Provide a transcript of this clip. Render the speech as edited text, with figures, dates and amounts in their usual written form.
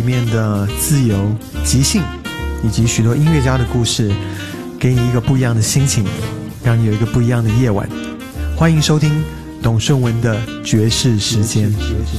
面的自由、即兴，以及许多音乐家的故事，给你一个不一样的心情，让你有一个不一样的夜晚。欢迎收听董顺文的爵士时间。